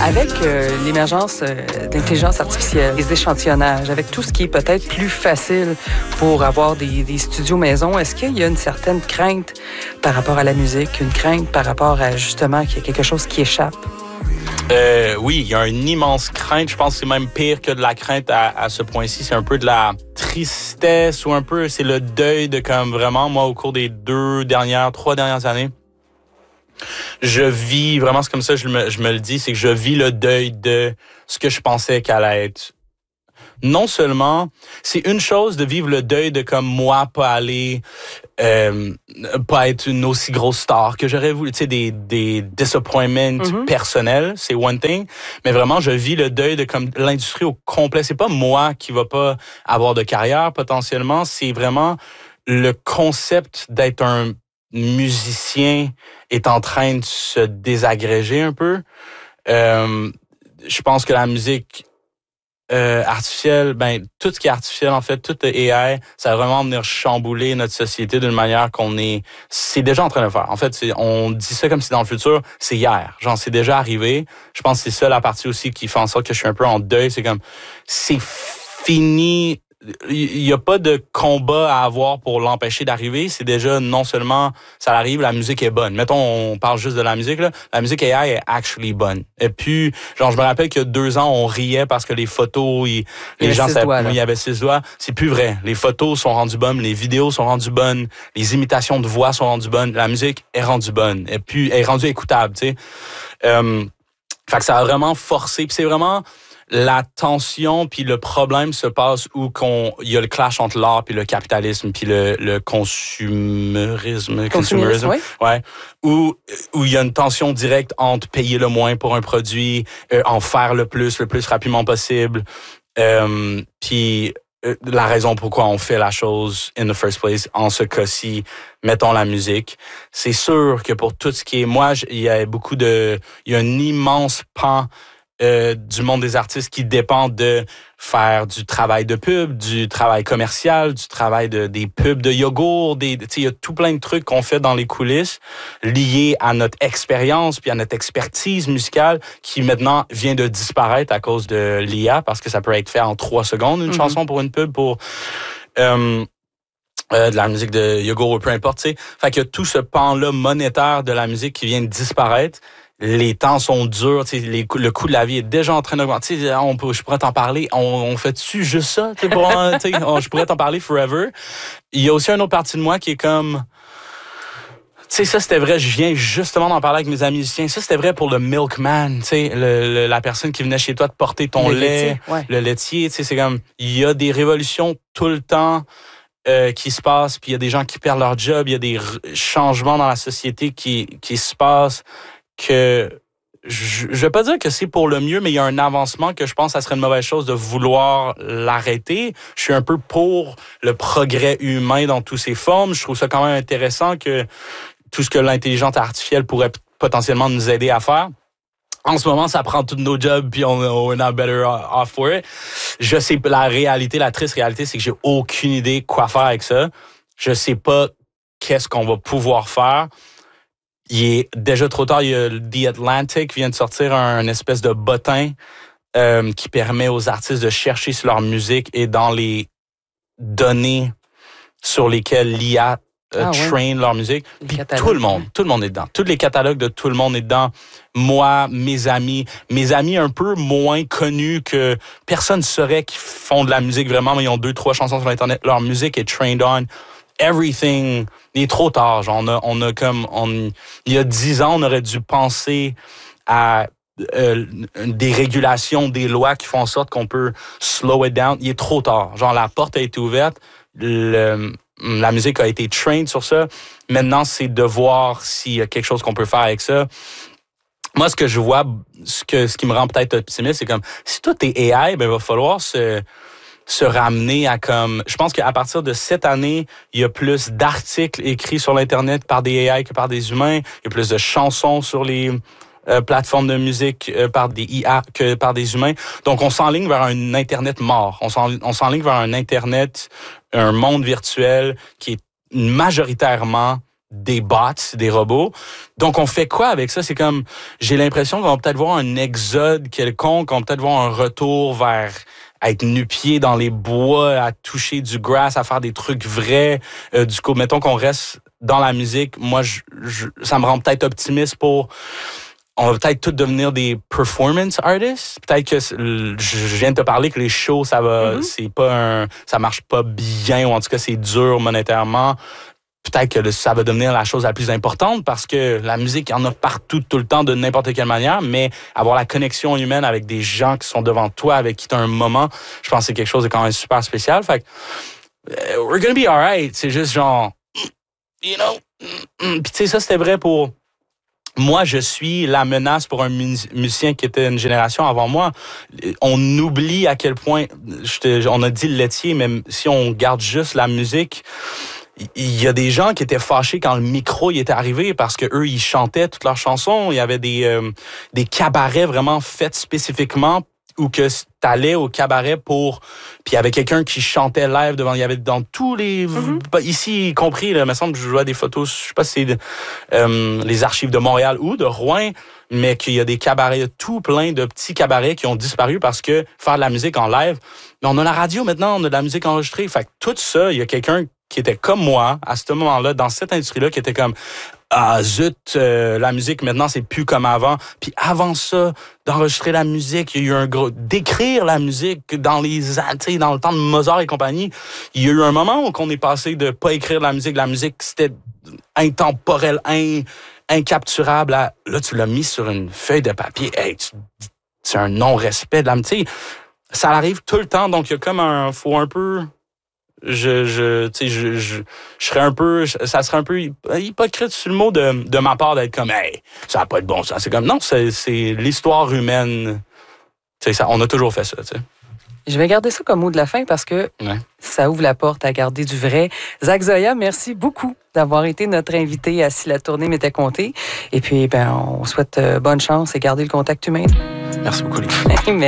Avec l'émergence de l'intelligence artificielle, les échantillonnages, avec tout ce qui est peut-être plus facile pour avoir des studios maison, est-ce qu'il y a une certaine crainte par rapport à la musique, une crainte par rapport à justement qu'il y a quelque chose qui échappe? Oui, il y a une immense crainte. Je pense que c'est même pire que de la crainte à ce point-ci. C'est un peu de la tristesse ou un peu, c'est le deuil de comme vraiment, moi, au cours des 3 dernières années, je vis, vraiment, c'est comme ça, je me le dis, c'est que je vis le deuil de ce que je pensais qu'elle allait être. Non seulement, c'est une chose de vivre le deuil de comme moi, pas être une aussi grosse star que j'aurais voulu, tu sais, des disappointments personnels, c'est one thing, mais vraiment, je vis le deuil de comme l'industrie au complet. C'est pas moi qui va pas avoir de carrière potentiellement, c'est vraiment le concept d'être un musicien est en train de se désagréger un peu. Je pense que la musique artificielle, tout ce qui est artificiel, en fait, tout le AI, ça va vraiment venir chambouler notre société d'une manière c'est déjà en train de le faire. En fait, on dit ça comme si dans le futur, c'est hier. Genre, c'est déjà arrivé. Je pense que c'est ça la partie aussi qui fait en sorte que je suis un peu en deuil. C'est comme, c'est fini. Il y a pas de combat à avoir pour l'empêcher d'arriver. C'est déjà, non seulement ça arrive, la musique est bonne. Mettons, on parle juste de la musique, là. La musique AI est actually bonne. Et puis, genre, je me rappelle qu'il y a 2 ans, on riait parce que les photos, les gens savaient, il y avait 6 doigts. C'est plus vrai. Les photos sont rendues bonnes, les vidéos sont rendues bonnes, les imitations de voix sont rendues bonnes, la musique est rendue bonne. Et puis, elle est rendue écoutable, tu sais. Fait que ça a vraiment forcé. Puis c'est vraiment la tension, puis le problème se passe où il y a le clash entre l'art puis le capitalisme puis le consumérisme, oui. ouais, où il y a une tension directe entre payer le moins pour un produit, en faire le plus rapidement possible, puis la raison pourquoi on fait la chose in the first place, en ce cas-ci, mettons la musique. C'est sûr que pour tout ce qui est, il y a un immense pan du monde des artistes qui dépend de faire du travail de pub, du travail commercial, du travail des pubs de yogourt, il y a tout plein de trucs qu'on fait dans les coulisses liés à notre expérience puis à notre expertise musicale qui maintenant vient de disparaître à cause de l'IA parce que ça peut être fait en 3 secondes, une chanson pour une pub pour de la musique de yogourt ou peu importe, tu sais. Fait qu'il y a tout ce pan-là monétaire de la musique qui vient de disparaître. Les temps sont durs, le coût de la vie est déjà en train d'augmenter. Je pourrais t'en parler. On fait-tu juste ça? Je pourrais t'en parler forever. Il y a aussi une autre partie de moi qui est comme... Tu sais, ça, c'était vrai. Je viens justement d'en parler avec mes amis musiciens. Ça, c'était vrai pour le milkman, tu sais, la personne qui venait chez toi te porter ton lait, le laitier. Tu sais, c'est comme... Il y a des révolutions tout le temps qui se passent, puis il y a des gens qui perdent leur job. Il y a des changements dans la société qui se passent. Que je vais pas dire que c'est pour le mieux, mais il y a un avancement que je pense que ça serait une mauvaise chose de vouloir l'arrêter. Je suis un peu pour le progrès humain dans toutes ses formes. Je trouve ça quand même intéressant que tout ce que l'intelligence artificielle pourrait potentiellement nous aider à faire. En ce moment, ça prend tous nos jobs, puis on est better off for it. Je sais, la triste réalité, c'est que j'ai aucune idée quoi faire avec ça. Je sais pas qu'est-ce qu'on va pouvoir faire. Il est déjà trop tard. Il y a The Atlantic qui vient de sortir un espèce de bottin qui permet aux artistes de chercher sur leur musique et dans les données sur lesquelles l'IA train leur musique. Puis tout le monde est dedans. Tous les catalogues de tout le monde est dedans. Moi, mes amis un peu moins connus que personne ne saurait qu'ils font de la musique vraiment, mais ils ont 2-3 chansons sur Internet. Leur musique est trained on. Everything, il est trop tard. Genre, il y a 10 ans, on aurait dû penser à des régulations, des lois qui font en sorte qu'on peut slow it down. Il est trop tard. Genre, la porte a été ouverte, la musique a été trained sur ça. Maintenant, c'est de voir s'il y a quelque chose qu'on peut faire avec ça. Moi, ce que je vois, ce qui me rend peut-être optimiste, c'est comme, si tout est AI, il va falloir se ramener à comme... Je pense qu'à partir de cette année, il y a plus d'articles écrits sur l'Internet par des AI que par des humains. Il y a plus de chansons sur les plateformes de musique par des IA que par des humains. Donc, on s'enligne vers un Internet mort. On s'enligne vers un Internet, un monde virtuel qui est majoritairement des bots, des robots. Donc, on fait quoi avec ça? C'est comme, j'ai l'impression qu'on va peut-être voir un exode quelconque, on va peut-être voir un retour vers à être nu-pied dans les bois, à toucher du grass, à faire des trucs vrais. Du coup, mettons qu'on reste dans la musique. Moi, ça me rend peut-être optimiste pour... On va peut-être tous devenir des performance artists. Peut-être que je viens de te parler que les shows, ça va, c'est pas ça marche pas bien, ou en tout cas, c'est dur monétairement. Peut-être que ça va devenir la chose la plus importante parce que la musique, il y en a partout, tout le temps, de n'importe quelle manière, mais avoir la connexion humaine avec des gens qui sont devant toi, avec qui tu as un moment, je pense que c'est quelque chose de quand même super spécial. Fait que, we're gonna be alright. C'est juste genre, you know. Puis tu sais, ça, c'était vrai pour... Moi, je suis la menace pour un musicien qui était une génération avant moi. On oublie à quel point... on a dit le laitier, mais si on garde juste la musique... Il y a des gens qui étaient fâchés quand le micro y était arrivé parce que eux ils chantaient toutes leurs chansons. Il y avait des cabarets vraiment faits spécifiquement où que t'allais au cabaret pour... Puis il y avait quelqu'un qui chantait live devant... Il y avait dans tous les... Ici y compris, là, il me semble que je vois des photos, je sais pas si c'est les archives de Montréal ou de Rouen, mais qu'il y a des cabarets, tout plein de petits cabarets qui ont disparu parce que faire de la musique en live... Mais on a la radio maintenant, on a de la musique enregistrée. Fait que tout ça, il y a quelqu'un qui était comme moi, à ce moment-là, dans cette industrie-là, qui était comme « Ah, zut, la musique, maintenant, c'est plus comme avant. » Puis avant ça, d'enregistrer la musique, il y a eu un gros... D'écrire la musique dans dans le temps de Mozart et compagnie, il y a eu un moment où on est passé de pas écrire la musique, c'était intemporel, incapturable. Là, tu l'as mis sur une feuille de papier. Hey, c'est un non-respect de la musique. Ça arrive tout le temps, donc il y a comme faut un peu... Je serais un peu, ça serait un peu hypocrite sur le mot de ma part d'être comme, hey, ça va pas être bon, ça. C'est comme, non, c'est l'histoire humaine. Tu sais, ça, on a toujours fait ça, tu sais. Je vais garder ça comme mot de la fin parce que ça ouvre la porte à garder du vrai. Zach Zoya, merci beaucoup d'avoir été notre invité à Si la tournée m'était comptée. Et puis, on souhaite bonne chance et garder le contact humain. Merci beaucoup, les